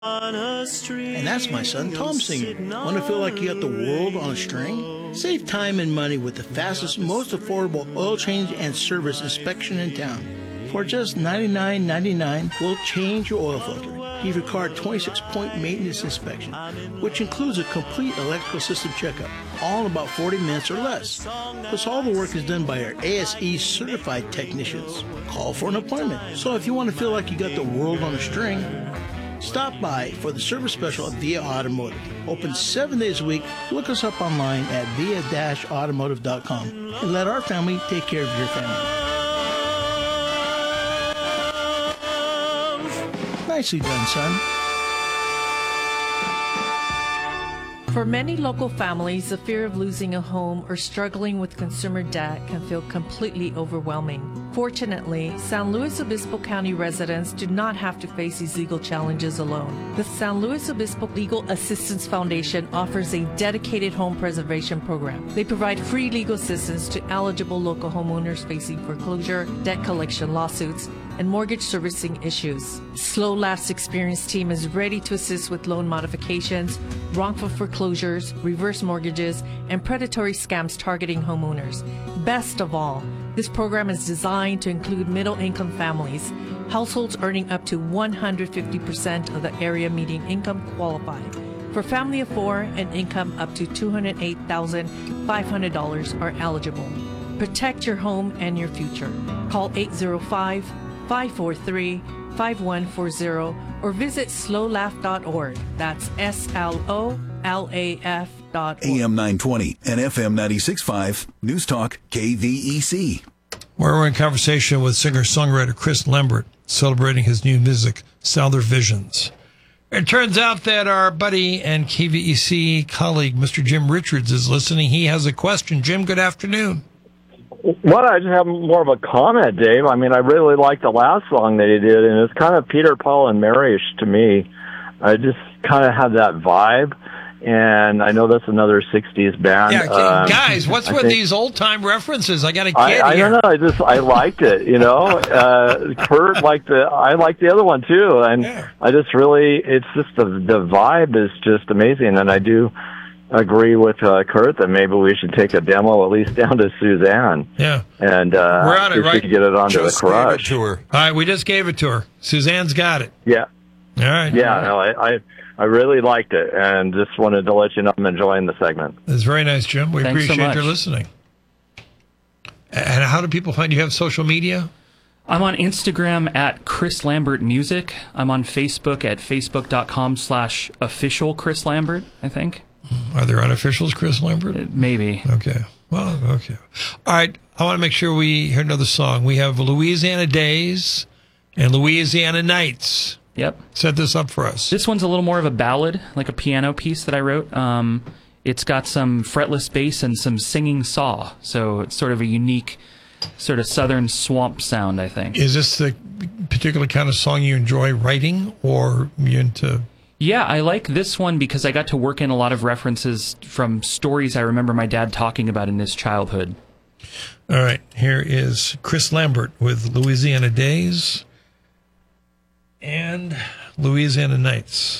And that's my son Tom singing. Want to feel like you got the world on a string? Save time and money with the fastest, most affordable oil change and service inspection in town. For just $99.99, we'll change your oil filter, give your car a 26-point maintenance inspection, which includes a complete electrical system checkup, all in about 40 minutes or less. Plus, all the work is done by our ASE certified technicians. Call for an appointment. So if you want to feel like you got the world on a string, stop by for the service special at Via Automotive. Open 7 days a week. Look us up online at via-automotive.com and let our family take care of your family. Nicely done, son. For many local families, the fear of losing a home or struggling with consumer debt can feel completely overwhelming. Fortunately, San Luis Obispo County residents do not have to face these legal challenges alone. The San Luis Obispo Legal Assistance Foundation offers a dedicated home preservation program. They provide free legal assistance to eligible local homeowners facing foreclosure, debt collection lawsuits, and mortgage servicing issues. Slow Laugh's experienced team is ready to assist with loan modifications, wrongful foreclosures, reverse mortgages, and predatory scams targeting homeowners. Best of all, this program is designed to include middle-income families. Households earning up to 150% of the area median income qualify. For family of 4 and income up to $208,500 are eligible. Protect your home and your future. Call 805-543-5140 or visit slowlaugh.org. That's SLOLAF.org. AM 920 and FM 96.5 News Talk KVEC. We're in conversation with singer-songwriter Chris Lambert, celebrating his new music, Souther Visions. It turns out that our buddy and KVEC colleague, Mr. Jim Richards, is listening. He has a question. Jim, good afternoon. Well, I just have more of a comment, Dave. I mean, I really liked the last song that he did, and it's kind of Peter, Paul, and Mary-ish to me. I just kind of have that vibe, and I know that's another 60s band. Yeah, guys, what's with these old-time references? I got a kid I here. don't know. I liked it, you know. Kurt I liked the other one, too, and I just really, it's just the vibe is just amazing, and I do agree with Kurt that maybe we should take a demo at least down to Suzanne. Yeah. And we're on it, right? To get it onto the Crush. To her. All right, we just gave it to her. Suzanne's got it. Yeah. All right. Yeah, no, I really liked it, and just wanted to let you know I'm enjoying the segment. It's very nice, Jim. We Thanks appreciate so your listening. And how do people find you? Have social media? I'm on Instagram at Chris Lambert Music. I'm on Facebook at facebook.com/official Chris Lambert, I think. Are there unofficials, Chris Lambert? Maybe. Okay. Well, okay. All right. I want to make sure we hear another song. We have Louisiana Days and Louisiana Nights. Yep. Set this up for us. This one's a little more of a ballad, like a piano piece that I wrote. It's got some fretless bass and some singing saw. So it's sort of a unique sort of southern swamp sound, I think. Is this the particular kind of song you enjoy writing, or you into... Yeah, I like this one because I got to work in a lot of references from stories I remember my dad talking about in his childhood. All right, here is Chris Lambert with Louisiana Days and Louisiana Nights.